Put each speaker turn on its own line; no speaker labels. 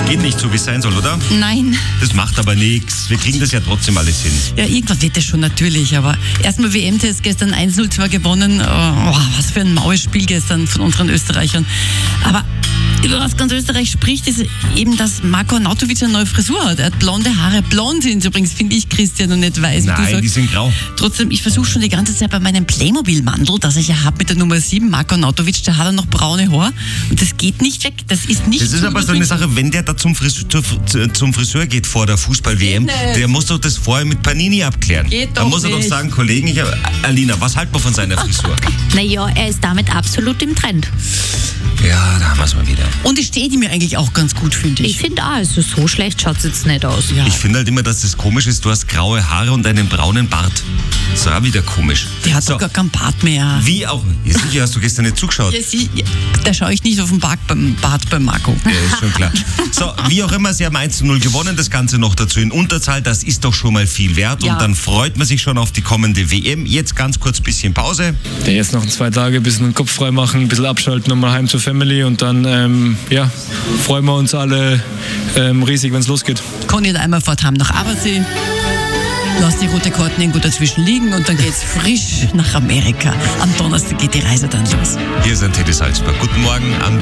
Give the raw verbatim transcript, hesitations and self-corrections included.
Geht nicht so, wie es sein soll, oder?
Nein.
Das macht aber nichts. Wir kriegen das ja trotzdem alles hin.
Ja, irgendwas wird das schon natürlich, aber erstmal W M-Test gestern eins null zwar gewonnen. Oh, was für ein maues Spiel gestern von unseren Österreichern. Aber über was ganz Österreich spricht, ist eben, dass Marko Arnautovic eine neue Frisur hat. Er hat blonde Haare. Blond sind übrigens, finde ich, Christian, und nicht weiß.
Nein,
du sagst.
Die sind grau.
Trotzdem, ich versuche schon die ganze Zeit bei meinem Playmobil-Mandel, das ich ja habe mit der Nummer sieben, Marko Arnautovic, der hat er noch braune Haare und das geht nicht weg. Das ist nicht
Das ist aber so eine Sache, wenn der da zum Friseur, zum Friseur geht vor der Fußball-W M, der muss doch das vorher mit Panini abklären.
Geht
da
doch
muss er
nicht.
doch sagen, Kollegen, ich hab, Alina, was halten wir von seiner Frisur?
Naja, er ist damit absolut im Trend.
Ja, da haben wir es mal wieder.
Und die steht ihm ja eigentlich auch ganz gut, finde ich.
Ich finde auch, also so schlecht schaut es jetzt nicht aus.
Ja.
Ich finde halt immer, dass das komisch ist, du hast graue Haare und einen braunen Bart. Das ist auch wieder komisch.
Der hat
so,
doch gar keinen Bart mehr.
Wie auch. Ja, sicher, hast du gestern nicht zugeschaut.
Ja, sie, ja, da schaue ich nicht auf den Bart beim, Bart beim Marco.
Ja, ist schon klar. So, wie auch immer, sie haben eins zu null gewonnen, das Ganze noch dazu in Unterzahl, das ist doch schon mal viel wert
Ja.
und dann freut man sich schon auf die kommende W M. Jetzt ganz kurz bisschen Pause.
Ja, jetzt noch zwei Tage, ein bisschen den Kopf frei machen, ein bisschen abschalten, nochmal heim zur Family und dann ähm, ja, freuen wir uns alle ähm, riesig, wenn es losgeht.
Kann nicht einmal fort heim nach Abersee. Lass die rote Karten irgendwo dazwischen liegen und dann geht's frisch nach Amerika. Am Donnerstag geht die Reise dann los.
Hier ist ein Teddy Salzburg. Guten Morgen am